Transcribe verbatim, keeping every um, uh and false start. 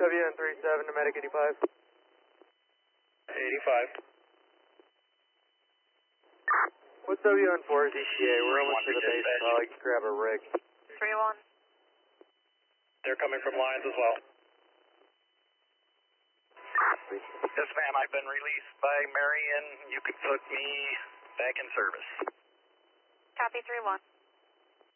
W N three seven to Medic eighty-five. eighty-five. What's W N four Z T A? We're almost to the base, probably grab a rig. three one. They're coming from lines as well. Yes, ma'am, I've been released by Marion. You can put me back in service. Copy three one.